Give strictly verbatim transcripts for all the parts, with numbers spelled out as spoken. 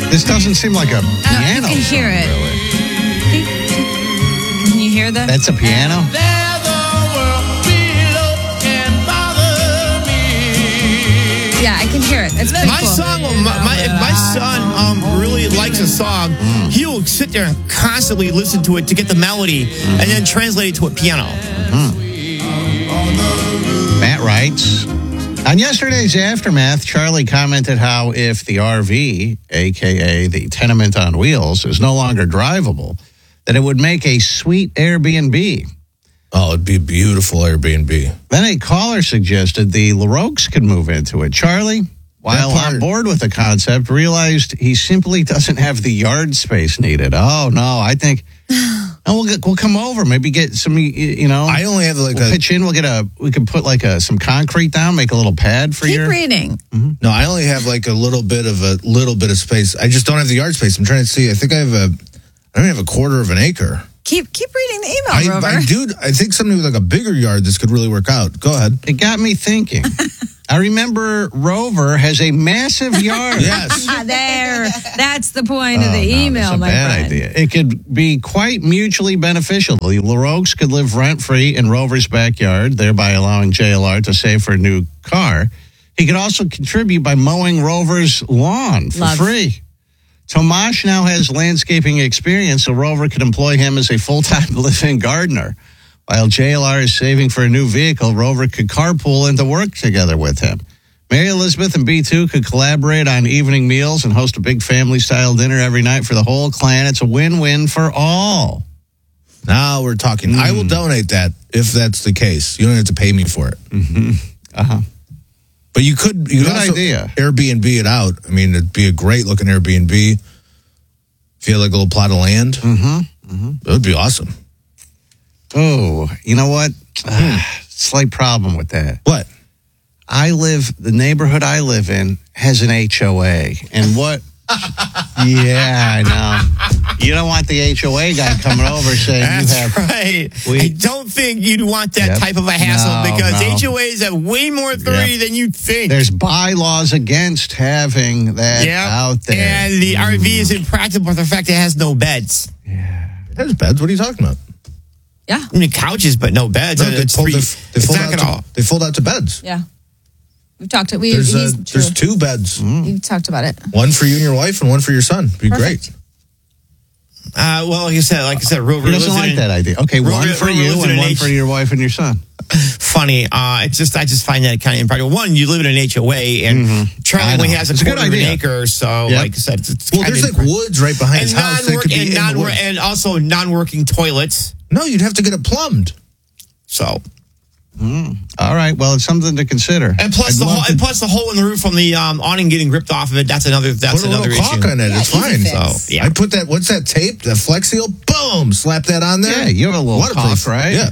This doesn't seem like a piano. Uh, you can hear song, it. Really. Can you hear that? That's a piano? Yeah, I can hear it. It's very My cool. song, my, my, if my son um, really likes a song, mm. he'll sit there and constantly listen to it to get the melody mm. and then translate it to a piano. Mm. Matt writes, on yesterday's Aftermath, Charlie commented how if the R V, a k a the tenement on wheels, is no longer drivable, that it would make a sweet Airbnb. Oh, it'd be a beautiful Airbnb. Then a caller suggested the LaRoques could move into it. Charlie, while on board with the concept, realized he simply doesn't have the yard space needed. Oh, no, I think oh, we'll get, we'll come over, maybe get some, you know. I only have like we'll a... pitch in, we'll get a, we can put like a, some concrete down, make a little pad for Keep your... Keep reading. Mm-hmm. No, I only have like a little bit of a little bit of space. I just don't have the yard space. I'm trying to see. I think I have a, I don't have a quarter of an acre. Keep keep reading the email, I, Rover. I, dude, I think somebody with like a bigger yard, this could really work out. Go ahead. It got me thinking. I remember Rover has a massive yard. Yes. There. That's the point oh, of the no, email, that's a my bad friend. idea. It could be quite mutually beneficial. The LaRoques could live rent-free in Rover's backyard, thereby allowing J L R to save for a new car. He could also contribute by mowing Rover's lawn for Love. free. Tomash now has landscaping experience, so Rover could employ him as a full-time living gardener. While J L R is saving for a new vehicle, Rover could carpool into work together with him. Mary Elizabeth and B two could collaborate on evening meals and host a big family-style dinner every night for the whole clan. It's a win-win for all. Now we're talking. Mm. I will donate that if that's the case. You don't have to pay me for it. Mm-hmm. Uh-huh. But you could, you Good could also idea. Airbnb it out. I mean, it'd be a great looking Airbnb. If you had like a little plot of land, mm-hmm. Mm-hmm. it would be awesome. Oh, you know what? Uh, slight problem with that. What? I live, the neighborhood I live in has an H O A. And what? Yeah, I know. You don't want the H O A guy coming over saying That's you have. right. We, I don't think you'd want that yep. type of a hassle no, because no. H O As have way more authority yep. than you think. There's bylaws against having that yep. out there. And the mm. R V is impractical for the fact it has no beds. Yeah. It has beds? What are you talking about? Yeah. I mean, couches, but no beds. No, they, fold, free, they, they, fold out to, they fold out to beds. Yeah. We've talked to we There's, he's uh, there's two beds. Mm. You've talked about it. One for you and your wife and one for your son. Be Perfect. great. Uh, well, like I said, like I said, Rover He doesn't like in, that idea. Okay, Rover, one for Rover you and one H- for your wife and your son. Funny. Uh, it's just I just find that kind of impractical. One, you live in an H O A, and mm-hmm. Charlie, when he has a it's quarter a of an acre, so yep. like I said, it's, it's well, kind there's of like woods right behind his house that could be and, in non- the woods. and also non-working toilets. No, you'd have to get it plumbed. So. Mm. All right. Well, it's something to consider. And plus I'd the hole, to... and plus the hole in the roof from the um, awning getting ripped off of it. That's another. That's put a another little issue. caulk on it. Yeah, it's fine. So yeah, I put that. What's that tape? That Flex Seal. Boom! Slap that on there. Yeah, you have a little caulk, right? Yeah.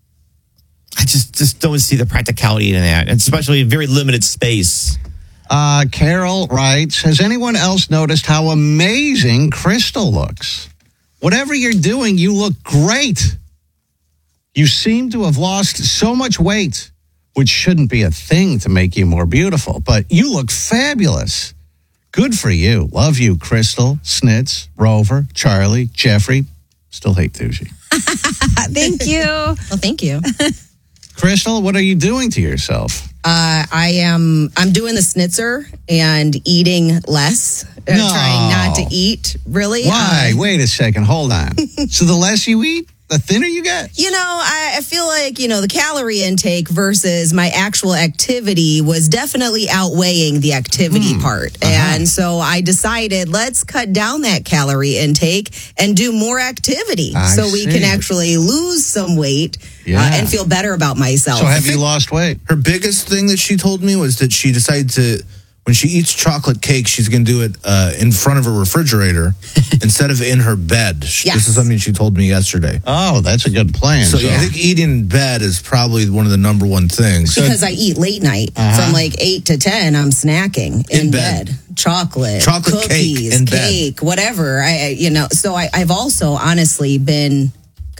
I just just don't see the practicality in that, and especially very limited space. Uh, Carol writes, has anyone else noticed how amazing Crystal looks? Whatever you're doing, you look great. You seem to have lost so much weight, which shouldn't be a thing to make you more beautiful, but you look fabulous. Good for you. Love you, Crystal, Snitz, Rover, Charlie, Jeffrey. Still hate Tucci. Thank you. Well, thank you. Crystal, what are you doing to yourself? Uh, I am. I'm doing the Snitzer and eating less. Uh, No. Trying not to eat. Really? Why? Uh, Wait a second. Hold on. So the less you eat, the thinner you get? You know, I, I feel like, you know, the calorie intake versus my actual activity was definitely outweighing the activity Mm. part. Uh-huh. And so I decided, let's cut down that calorie intake and do more activity I so we see. can actually lose some weight Yeah. uh, and feel better about myself. So have you lost weight? Her biggest thing that she told me was that she decided to, when she eats chocolate cake, she's going to do it uh, in front of a refrigerator instead of in her bed. Yes. This is something she told me yesterday. Oh, that's a good plan. So, So, I think eating in bed is probably one of the number one things. Because I eat late night. Uh-huh. From like eight to ten, I'm snacking in, In bed. bed. Chocolate, Chocolate cake cookies, in bed. cake, whatever. I, I- you know, so I, I've also honestly been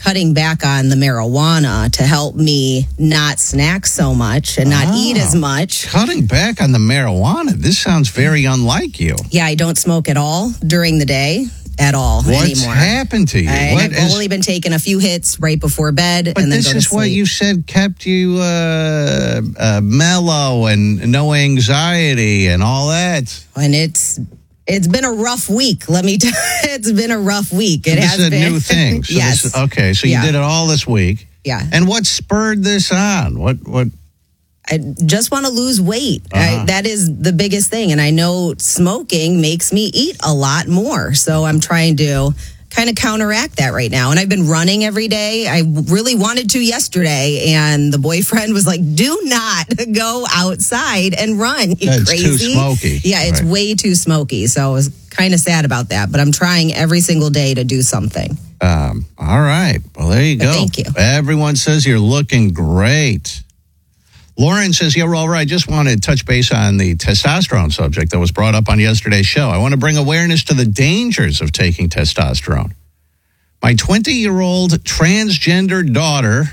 cutting back on the marijuana to help me not snack so much and not eat as much. Cutting back on the marijuana. This sounds very unlike you. Yeah, I don't smoke at all during the day. At all What's anymore. happened to you? I, What I've is- only been taking a few hits right before bed. But and then this go to is what sleep. you said kept you uh, uh, mellow and no anxiety and all that. And it's it's been a rough week. Let me tell you, it's been a rough week. It this has is a been. new thing. So yes. This, okay, so you Yeah. did it all this week. Yeah. And what spurred this on? What what? I just want to lose weight. Uh-huh. I, that is the biggest thing. And I know smoking makes me eat a lot more. So I'm trying to kind of counteract that right now. And I've been running every day. I really wanted to yesterday. And the boyfriend was like, do not go outside and run. You That's crazy. too smoky. Yeah, it's Right. way too smoky. So I was kind of sad about that. But I'm trying every single day to do something. Um, all right. Well, there you But go. thank you. Everyone says you're looking great. Lauren says, yeah, Rover, I just want to touch base on the testosterone subject that was brought up on yesterday's show. I want to bring awareness to the dangers of taking testosterone. My twenty-year-old transgender daughter,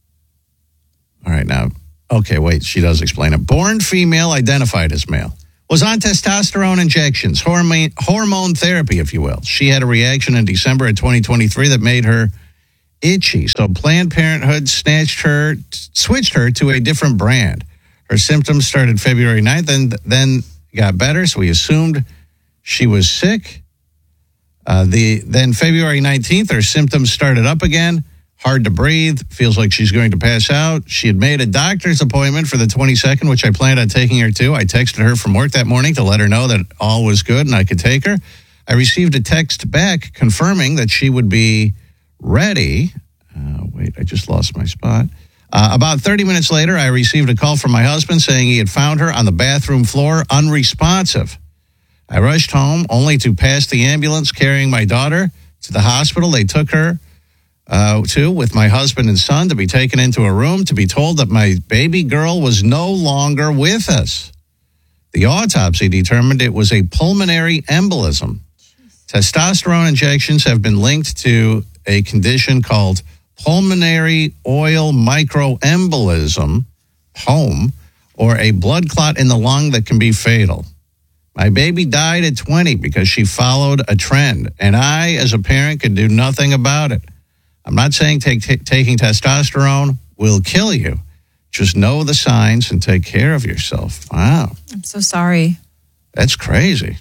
all right, now, okay, wait, she does explain it. Born female, identified as male, was on testosterone injections, hormone, hormone therapy, if you will. She had a reaction in December of twenty twenty-three that made her itchy. So Planned Parenthood snatched her, switched her to a different brand. Her symptoms started February ninth and then got better. So we assumed she was sick. Uh, the then February nineteenth, her symptoms started up again. Hard to breathe. Feels like she's going to pass out. She had made a doctor's appointment for the twenty-second, which I planned on taking her to. I texted her from work that morning to let her know that all was good and I could take her. I received a text back confirming that she would be ready. Uh, wait, I just lost my spot. Uh, about thirty minutes later, I received a call from my husband saying he had found her on the bathroom floor, unresponsive. I rushed home only to pass the ambulance carrying my daughter to the hospital. They took her uh, to with my husband and son to be taken into a room to be told that my baby girl was no longer with us. The autopsy determined it was a pulmonary embolism. Testosterone injections have been linked to a condition called pulmonary oil microembolism, P O M, or a blood clot in the lung that can be fatal. My baby died at twenty because she followed a trend, and I, as a parent, could do nothing about it. I'm not saying take, t- taking testosterone will kill you. Just know the signs and take care of yourself. Wow. I'm so sorry. That's crazy.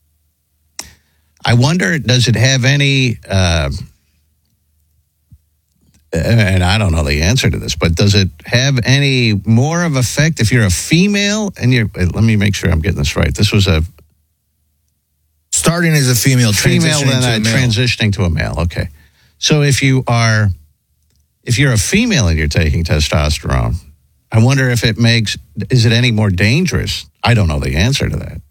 I wonder, does it have any, uh, and I don't know the answer to this, but does it have any more of effect if you're a female and you're, let me make sure I'm getting this right. This was a Starting as a female, female transitioning then to uh, a male. transitioning to a male. Okay. So if you are, if you're a female and you're taking testosterone, I wonder if it makes, is it any more dangerous? I don't know the answer to that.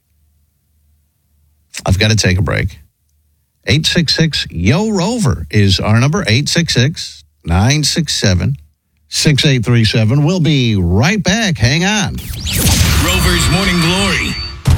I've got to take a break. eight six six, Y O, ROVER is our number, eight six six, nine six seven, six eight three seven. We'll be right back. Hang on. Rover's Morning Glory.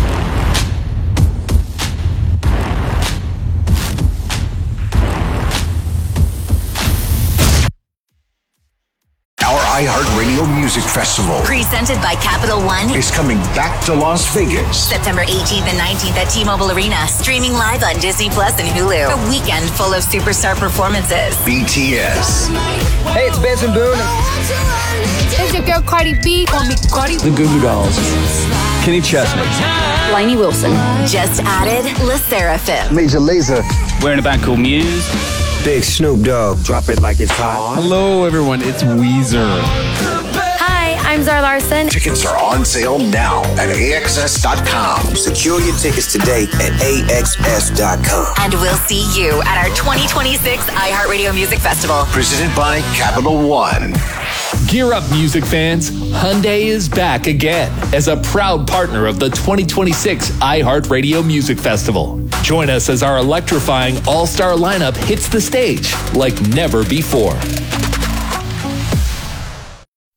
Our iHeartRadio Music Festival Presented by Capital One. is coming back to Las Vegas. September eighteenth and nineteenth at T-Mobile Arena. Streaming live on Disney Plus and Hulu. A weekend full of superstar performances. B T S, Hey, it's Benson Boone. It's your girl Cardi B. Call me Cardi. The Goo Goo Dolls. Kenny Chesney. Lainey Wilson. Just added La Seraphim. Major Lazer. We're in a band called Muse. Big Snoop Dogg. Drop it like it's hot. Hello, everyone. It's Weezer. Hi, I'm Zara Larson. Tickets are on sale now at A X S dot com. Secure your tickets today at A X S dot com. And we'll see you at our twenty twenty-six iHeartRadio Music Festival. Presented by Capital One. Gear up, music fans. Hyundai is back again as a proud partner of the twenty twenty-six iHeartRadio Music Festival. Join us as our electrifying all-star lineup hits the stage like never before.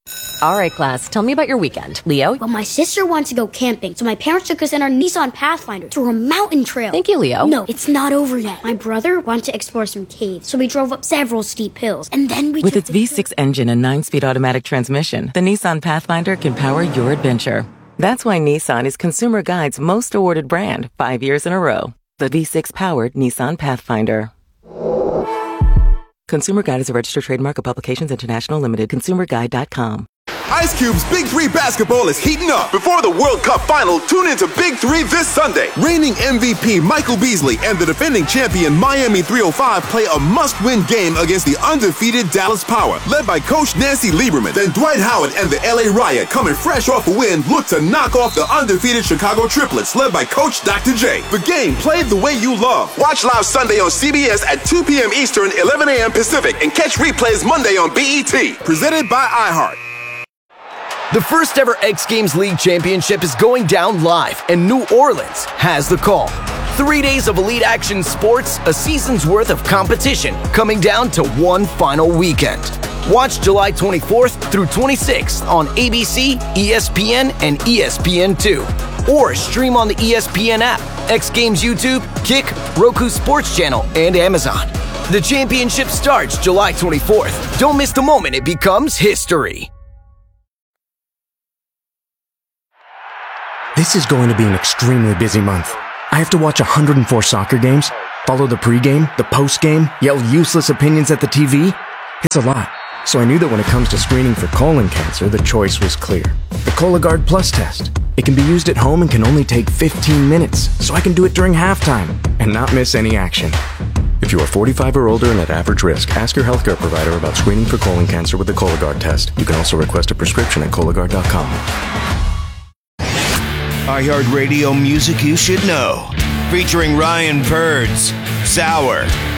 All right, class, tell me about your weekend. Leo? Well, my sister wants to go camping, so my parents took us in our Nissan Pathfinder through a mountain trail. Thank you, Leo. No, it's not over yet. My brother wanted to explore some caves, so we drove up several steep hills, and then we With took its the V six engine and nine-speed automatic transmission, the Nissan Pathfinder can power your adventure. That's why Nissan is Consumer Guide's most awarded brand, five years in a row. The V six-powered Nissan Pathfinder. Consumer Guide is a registered trademark of Publications International Limited. consumer guide dot com. Ice Cube's Big Three basketball is heating up. Before the World Cup final, tune into Big Three this Sunday. Reigning M V P Michael Beasley and the defending champion Miami three oh five play a must-win game against the undefeated Dallas Power, led by Coach Nancy Lieberman. Then Dwight Howard and the L A Riot, coming fresh off a win, look to knock off the undefeated Chicago Triplets, led by Coach Doctor J. The game played the way you love. Watch live Sunday on C B S at two p.m. Eastern, eleven a.m. Pacific, and catch replays Monday on B E T. Presented by iHeart. The first ever X Games League Championship is going down live, and New Orleans has the call. Three days of elite action sports, a season's worth of competition, coming down to one final weekend. Watch July twenty-fourth through twenty-sixth on A B C, E S P N, and E S P N two. Or stream on the E S P N app, X Games YouTube, Kick, Roku Sports Channel, and Amazon. The championship starts July twenty-fourth. Don't miss the moment it becomes history. This is going to be an extremely busy month. I have to watch one hundred four soccer games, follow the pregame, the postgame, yell useless opinions at the T V. It's a lot. So I knew that when it comes to screening for colon cancer, the choice was clear. The Cologuard Plus test. It can be used at home and can only take fifteen minutes, so I can do it during halftime and not miss any action. If you are forty-five or older and at average risk, ask your healthcare provider about screening for colon cancer with the Cologuard test. You can also request a prescription at Cologuard dot com. iHeartRadio music you should know. Featuring Ryan Birds, Sour,